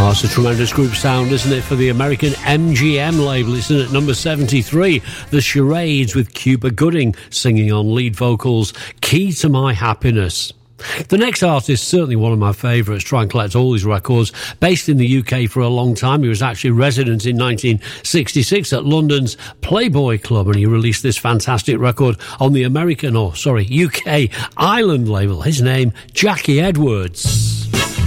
Oh, it's a tremendous group sound, isn't it, for the American MGM label? It's in at number 73. The Charades with Cuba Gooding singing on lead vocals, Key to My Happiness. The next artist, certainly one of my favourites, try and collect all his records. Based in the UK for a long time, he was actually resident in 1966 at London's Playboy Club, and he released this fantastic record on the UK Island label. His name, Jackie Edwards.